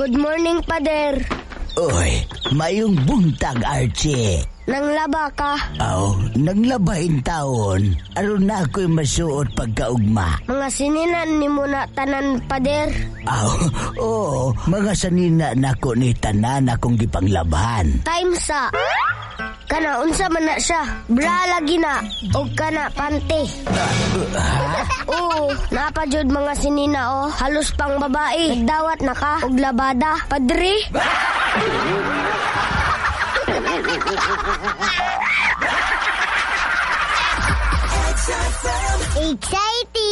Good morning, pader. Uy, mayong buntag, Archie. Nanglaba ka? Nanglabahin taon. Aron na ako'y masuot pagkaugma. Mga sininan ni mo na tanan, pader. Oo, mga sanina nako ni tanan akong gipanglabhan. Time sa. Kana, unsa man na siya. Bra lagi na. O kana, pante. Oo, napadyod mga sinina, halos pang babae. Nagdawat na ka, og labada. Padre? Exciting!